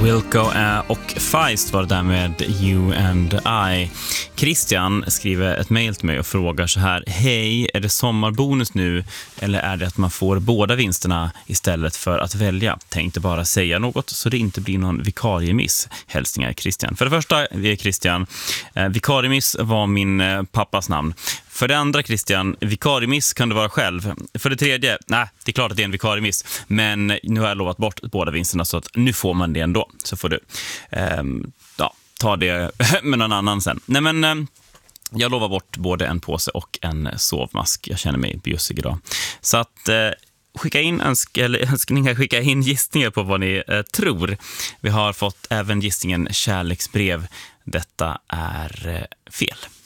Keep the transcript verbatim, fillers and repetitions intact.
Wilco och Feist var det där med You and I. Christian skriver ett mejl till mig och frågar så här: hej, är det sommarbonus nu eller är det att man får båda vinsterna istället för att välja? Tänkte bara säga något så det inte blir någon vikariemiss. Hälsningar Christian. För det första, vi är Christian. Eh, vikariemiss var min eh, pappas namn. För det andra, Christian, vikariemiss kan du vara själv. För det tredje, nej, det är klart att det är en vikariemiss. Men nu har jag lovat bort båda vinsterna så att nu får man det ändå. Så får du eh, ja, ta det med någon annan sen. Nej men, eh, jag lovar bort både en påse och en sovmask. Jag känner mig bjussig idag. Så att... Eh, Skicka in önsk- eller önskningar, skicka in gissningar på vad ni eh, tror. Vi har fått även gissningen kärleksbrev. Detta är eh, fel.